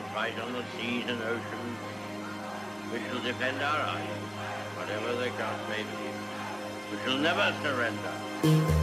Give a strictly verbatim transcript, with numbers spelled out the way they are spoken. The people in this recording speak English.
fight on the seas and oceans. We shall defend our islands, whatever the cost may be. We shall never surrender.